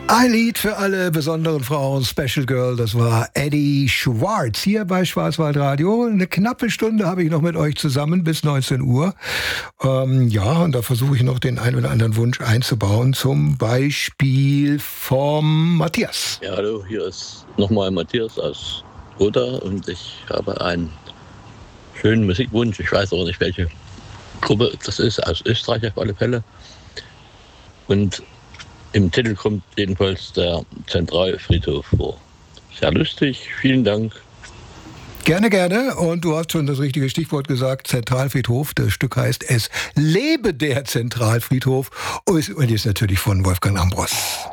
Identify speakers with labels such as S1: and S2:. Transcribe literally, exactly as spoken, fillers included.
S1: Ein Lied für alle besonderen Frauen, Special Girl, das war Eddie Schwartz hier bei Schwarzwaldradio. Eine knappe Stunde habe ich noch mit euch zusammen bis neunzehn Uhr. Ähm, ja, und da versuche ich noch den einen oder anderen Wunsch einzubauen, zum Beispiel vom Matthias.
S2: Ja, hallo, hier ist nochmal Matthias aus Roda und ich habe einen schönen Musikwunsch. Ich weiß aber nicht, welche Gruppe das ist, aus Österreich auf alle Fälle. Und im Titel kommt jedenfalls der Zentralfriedhof vor. Sehr lustig, vielen Dank.
S1: Gerne, gerne. Und du hast schon das richtige Stichwort gesagt, Zentralfriedhof. Das Stück heißt Es lebe der Zentralfriedhof und ist natürlich von Wolfgang Ambros.